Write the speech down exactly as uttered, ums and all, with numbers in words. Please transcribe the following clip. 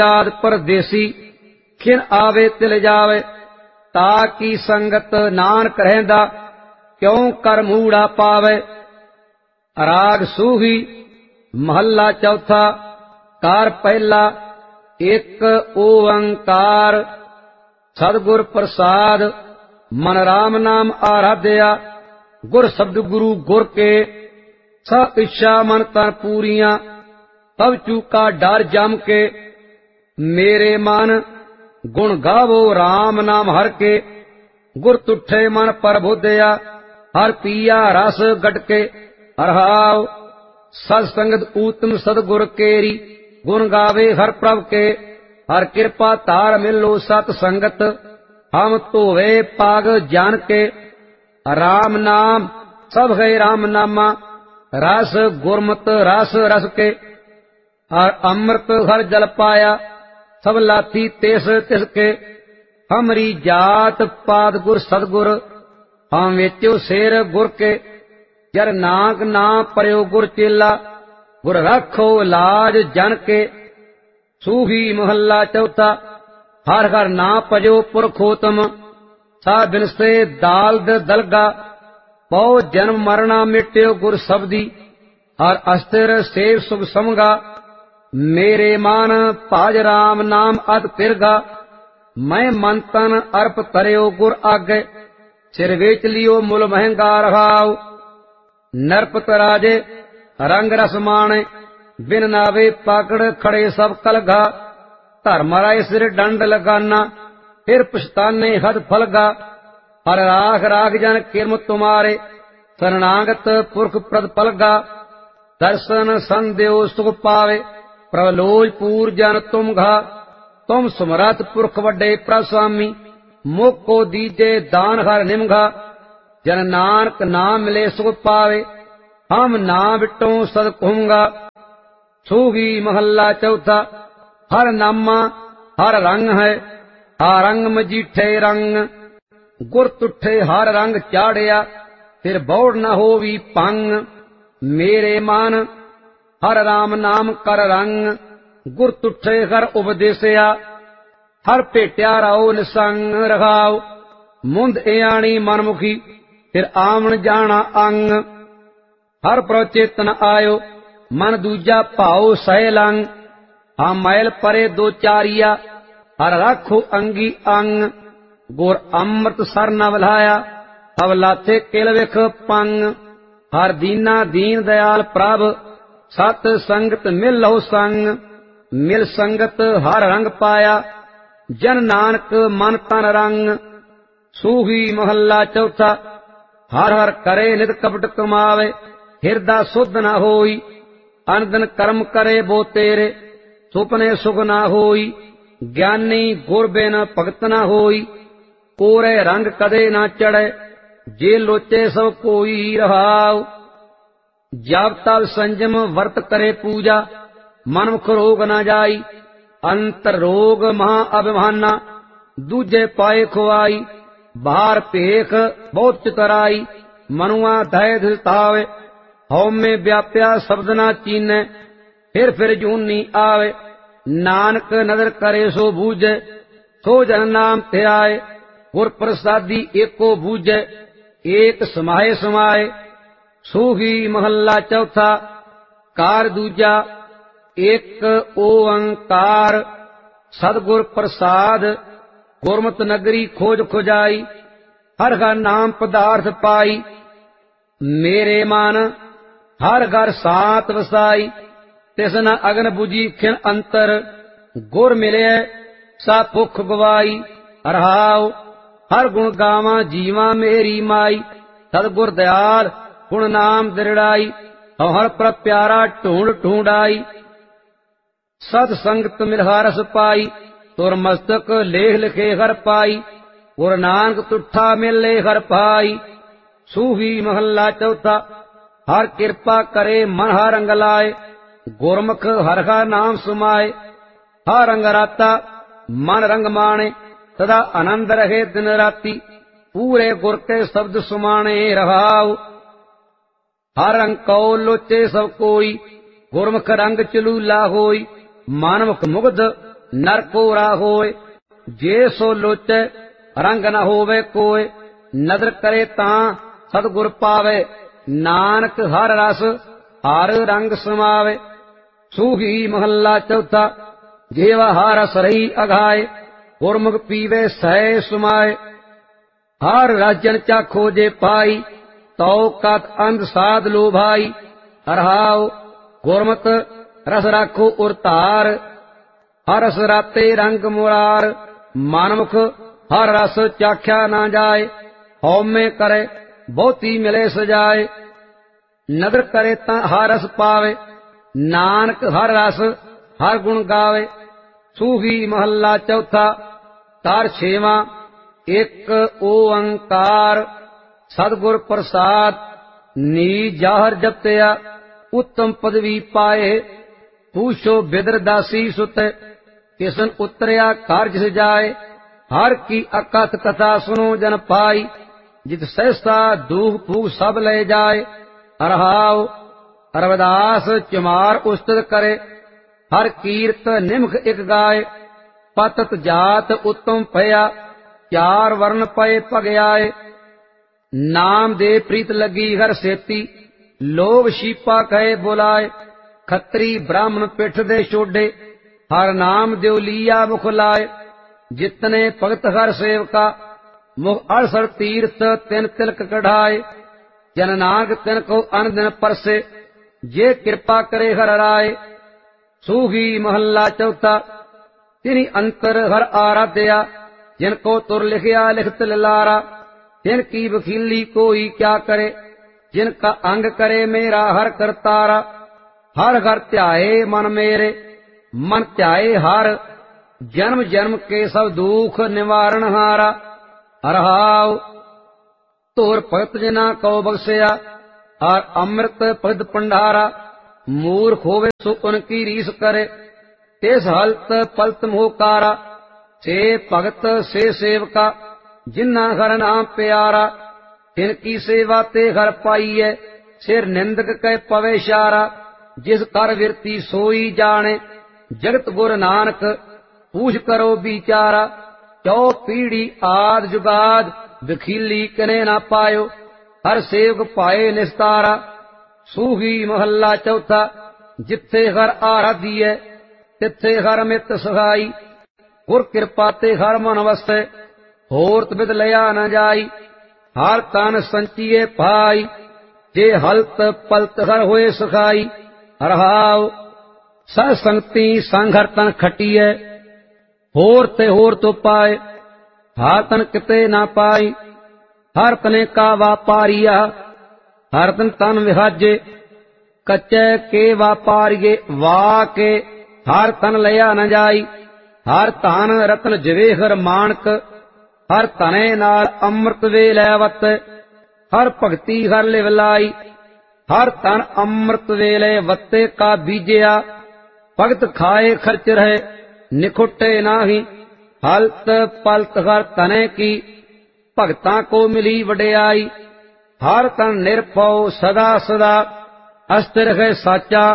आद परदेसी खिन आवे तिल जावे, ताकि संगत नानक रहंदा क्यों कर मूड़ा पावे। राग सूही महला चौथा कार पहला एक ओंकार। सदगुर प्रसाद मन राम नाम आराध्या, गुर शब्द गुरु गुर के सब इच्छा मन तन पूरियां, तब चूका डर जम के। मेरे मन गुण गावो राम नाम हर के, गुर तुठे मन पर बोधया, हर पिया रस गटके हरहाव। सत्संगत ऊतम सदगुर केरी, गुण गावे हर प्रभ के, हर कृपा तार मिलो सत संगत, हम धोवे पाग जान के। राम नाम सब है राम नामा, रस गुरमत रस रस के, और अमृत हर जल पाया, सब लाथी तिस तिस के। हमरी जात पाद गुर सदगुर, हम वेचो शेर गुर के। जर नाक ना परयो गुर चेला, गुर रखो लाज जन के। सूही मोहल्ला चौथा हर हर ना पजो पुरखोतम, सा बिनसे दाल्द दलगा, बहु जन्म मरना मिट्यो गुर शब्दी, हर अस्थिर सेव सुख समगा। मेरे मान पाज राम नाम अद पिरगा, मैं मन तन अर्प तरयो गुर आगे, सिर वेच लियो मुल महंगा रहाव। नरपत राजे रंग रस माणे, बिन नावे पाकड़ खड़े सब कलगा। धर्म राय सिर डंड लगाना, फिर पछताने हद फलगा। हर राख राख जन किरम तुम्हारे, शरणागत पुरख प्रद पलगा। दर्शन संदेव सुख पावे, प्रलोज पूर जन तुम घा। तुम सुमरत पुरख वड्डे प्रस्वामी, मुख को दीजे दान हर निमघा। जन नानक नाम मिले सुख पावे, हम ना बिटो सद कहूंगा। सूही महल्ला चौथा हर नामा हर रंग है, हर रंग मजीठे रंग। गुर तुठे हर रंग चाड़िया, फिर बौड़ न होवी पंग। मेरे मन हर राम नाम कर रंग, गुर तुठे हर उपदेसिया। हर भेटिया राओ निसंग रखाओ, मुंद इयाणी मनमुखी, फिर आवन जाना अंग। हर प्रचेतन आयो, मन दूजा भाओ सह लंग। हम मैल परे दो चारिया, हर राखो अंगी अंग। गुर अमृत सर न बलाया, अब लाथे किल विख पंग। हर दीना दीन दयाल प्रभ, सत संगत मिल हो संग। मिल संगत हर रंग पाया, जन नानक मन तन रंग। सूही महल्ला चौथा हर हर करे नित कपट कमावे, हिरदा शुद्ध न होई। अनदन कर्म करे बो तेरे, सुपने सुख न होई। ज्ञानी गुर बिन भगत न होई, कोरे रंग कदे न चढ़े। जे लोचे सब कोई रहाव, जब तब संयम वर्त करे पूजा। मनमुख रोग न जाई, अंतर रोग महा अभिमाना। दूजे पाए खुआई, बाहर पेख बहुत चितराई। मनुआ धय धिलतावे, हौ में व्याप्या शब्द न चीने। फिर फिर जूनी आवे, नानक नदर करे सो बूझे। सो जन नाम ध्याए, गुर प्रसादी एको बूझे। एक समाये समाये। सूही महल्ला चौथा कार दूजा एक ओंकार। सदगुर प्रसाद गुरमत नगरी खोज खोजाई, हर घर नाम पदार्थ पाई। मेरे मन हर घर सात वसाई, तिस न अगन बुझी खिन अंतर। गुर मिले सा भुख गवाई, रहाव हर गुण गावा जीवा मेरी माई। सदगुर दयाल गुण नाम दृढ़ाई, हर पर प्यारा ढूंढ ढूंढाई। सत संगत मिलहारस पाई, तुर मस्तक लेख लिखे हर पाई। गुर नानक तुठा मिले हर पाई। सूही महल्ला चौथा हर कृपा करे मन हर रंग लाए। गुरमुख हर का नाम सुमाए, हर रंग राता मन रंग माणे। सदा आनंद रहे दिन राती, पूरे गुर के शब्द सुमाणे रहाव। हर रंग कौ लोचे सब कोई, गुरमुख रंग चलूला होई। मानमुख मुग्ध ਨਰ ਕੋਰਾ ਹੋਏ। ਜੇ ਸੋ ਲੋਚੈ ਰੰਗ ਨ ਹੋਵੇ ਕੋਏ। ਨਦਰ ਕਰੇ ਤਾਂ ਸਤਿਗੁਰ ਪਾਵੇ। ਨਾਨਕ ਹਰ ਰਸ ਹਰ ਰੰਗ ਸਮਾਵੇ। ਸੂਹੀ ਮਹੱਲਾ ਚੌਥਾ। ਜੇਵਾ ਹਰ ਰਸ ਰਹੀ ਅਘਾਏ। ਗੁਰਮੁਖ ਪੀਵੇ ਸਹਿ ਸੁਮਾਏ। ਹਰ ਰਾਜਨ ਚਾਖੋ ਜੇ ਪਾਈ। ਤਉ ਕਤ ਅੰਧ ਸਾਧ ਲੋ ਭਾਈ। ਰਹਾਉ ਗੁਰਮਤ ਰਸ ਰਾਖੋ ਉਰ ਧਾਰ। ਹਰ ਰਸ ਰਾਤੇ ਰੰਗ ਮੁਰਾਰ। ਮਨਮੁਖ ਹਰ ਰਸ ਚਾਖਿਆ ਨਾ ਜਾਏ। ਹਉਮੈ ਕਰੇ ਬਹੁਤੀ ਮਿਲੇ ਸਜਾਏ। ਨਦਰ ਕਰੇ ਤਾਂ ਹਰ ਰਸ ਪਾਵੇ। ਨਾਨਕ ਹਰ ਰਸ ਹਰ ਗੁਣ ਗਾਵੇ। ਸੂਹੀ ਮਹੱਲਾ ਚੌਥਾ। ਤਾਰ ਛੇਵਾਂ। ਇੱਕ ਓੰਕਾਰ ਸਤਿਗੁਰ ਪ੍ਰਸਾਦ। ਨੀ ਜਾਹਰ ਜਪਤਿਆ ਉੱਤਮ ਪਦਵੀ ਪਾਏ। ਪੂਛੋ ਬਿਦਰ ਦਾਸੀ ਸੁਤ ਕਿਸਨ ਉਤਰਿਆ ਘਰ ਜਿਸ ਜਾਏ। ਹਰ ਕੀ ਅਕਥ ਕਥਾ ਸੁਨੋ ਜਨ ਪਾਈ। ਜਿਤ ਸਹਿਸਾ ਦੂਖ ਭੂਖ ਸਭ ਲੈ ਜਾਏ। ਰਹਾਉ ਰਵਿਦਾਸ ਚਮਾਰ ਉਸਤਤ ਕਰੇ। ਹਰ ਕੀਰਤ ਨਿਮਖ ਇਕ ਗਾਏ। ਪਤਤ ਜਾਤ ਉੱਤਮ ਭਇਆ। ਚਾਰ ਵਰਨ ਪਏ ਭਗਿਆਏ। ਨਾਮ ਦੇ ਪ੍ਰੀਤ ਲੱਗੀ ਹਰ ਸੇਤੀ। ਲੋਭ ਸ਼ੀਪਾ ਕਹੇ ਬੁਲਾਏ। ਖੱਤਰੀ ਬ੍ਰਾਹਮਣ ਪਿੱਠ ਦੇ ਛੋਡੇ। ਹਰ ਨਾਮ ਦਿਉ ਲੀਆ ਮੁਖ ਲਾਏ। ਜਿਤਨੇ ਭਗਤ ਹਰ ਸੇਵਕਾ। ਮੁਖ ਅਲਸਰ ਤੀਰਥ ਤਿਨ ਤਿਲਕ ਕਢਾਏ। ਜਨ ਨਾਨਕ ਤਿਨ ਕੋ ਅਨ ਦਿਨ ਪਰਸੇ। ਜੇ ਕਿਰਪਾ ਕਰੇ ਹਰ ਰਾਏ। ਸੂਹੀ ਮਹੱਲਾ ਚੌਥਾ। ਤਿਨੀ ਅੰਤਰ ਹਰ ਆਰਾਧਿਆ। ਜਿਨ ਕੋ ਤੁਰ ਲਿਖਿਆ ਲਿਖਤ ਲਿਲਾਰਾ। ਤਿਨ ਕੀ ਵਖੀਲੀ ਕੋਈ ਕਿਆ ਕਰੇ। ਜਿਨ ਕਾ ਅੰਗ ਕਰੇ ਮੇਰਾ ਹਰ ਕਰਤਾਰਾ। ਹਰ ਘਰ ਧਿਆਏ ਮਨ ਮੇਰੇ। ਮਨ ਧਿਆਏ ਹਰ ਜਨਮ ਜਨਮ ਕੇ ਸਭ ਦੁਖ ਨਿਵਾਰਨ ਹਾਰਾ। ਰਹਾਉ ਧੁਰ ਭਗਤ ਜਿਨਾ ਕਉ ਬਖਸ਼ਿਆ। ਹਰ ਅੰਮ੍ਰਿਤ ਭਗਤ ਭੰਡਾਰਾ। ਮੂਰਖ ਹੋਵੇ ਸੋ ਉਨ ਕੀ ਰੀਸ ਕਰੇ। ਤਿਸ ਹਲਤ ਪਲਤ ਮੋਹਕਾਰਾ। ਸੇ ਭਗਤ ਸੇ ਸੇਵਕਾ ਜਿਨਾ ਹਰ ਨਾਮ ਪਿਆਰਾ। ਤਿਨ ਕੀ ਸੇਵਾ ਤੇ ਹਰ ਪਾਈਐ। ਸਿਰ ਨਿੰਦਕ ਕੈ ਪਵੇ ਇਸ਼ਾਰਾ। ਜਿਸ ਕਰ ਵਿਰਤੀ ਸੋਈ ਜਾਣੇ। ਜਗਤ ਗੁਰ ਨਾਨਕ ਪੂਛ ਕਰੋ ਵਿਚਾਰਾ। ਚੌ ਪੀੜੀ ਆਦ ਜੁਗਾਦ ਵਖੀਲੀ ਕਨੇ ਨਾ ਪਾਇਓ। ਹਰ ਸੇਵਕ ਪਾਏ ਨਿਸਤਾਰਾ। ਸੂਹੀ ਮਹੱਲਾ ਚੌਥਾ। ਜਿੱਥੇ ਹਰ ਆਰਾਧੀਐ ਤਿੱਥੇ ਹਰ ਮਿਤ ਸਹਾਈ। ਗੁਰ ਕਿਰਪਾ ਤੇ ਹਰ ਮਨ ਵਸੈ। ਹੋਰ ਤਬਿਦ ਲਿਆ ਨ ਜਾਈ। ਹਰ ਤਨ ਸੰਚੀਏ ਭਾਈ। ਜੇ ਹਲਤ ਪਲਤ ਹਰ ਹੋਏ ਸਖਾਈ। ਰਹਾਉ ਸਹ ਸੰਗਤੀ ਸੰਗ ਹਰ ਤਨ ਖਟੀਐ। ਹੋਰ ਤੇ ਹੋਰ ਤੋ ਪਾਏ। ਹਰ ਤਨ ਕਿਤੇ ਨਾ ਪਾਈ। ਹਰ ਤਨੇ ਕਾ ਵਾਪਾਰੀਆ। ਹਰ ਤਨ ਤਨ ਵਿਹਾਜੇ। ਕੱਚੇ ਕੇ ਵਾਪਾਰੀਏ ਵਾ ਕੇ। ਹਰ ਤਨ ਲਿਆ ਨ ਜਾਈ। ਹਰ ਧਨ ਰਤਨ ਜਵੇਹਰ ਮਾਣਕ। ਹਰ ਧਨੇ ਨਾਲ ਅੰਮ੍ਰਿਤ ਵੇ ਲੈਵਤ। ਹਰ ਭਗਤੀ ਹਰ ਲਿਵ ਲਾਈ। ਹਰ ਧਨ ਅੰਮ੍ਰਿਤ ਵੇਲੇ ਵੱਤੇ ਕਾ ਬੀਜਿਆ। ਭਗਤ ਖਾਏ ਖਰਚ ਰਹੇ ਨਿਖੁੱਟੇ ਨਾਹੀ। ਹਲਤ ਪਲਤ ਹਰ ਤਨੇ ਕੀ ਭਗਤਾਂ ਕੋ ਮਿਲੀ ਵਡਿਆਈ। ਹਰ ਤਨ ਨਿਰਭਉ ਸਦਾ ਸਦਾ ਅਸਥਿਰ ਹੈ ਸਾਚਾ।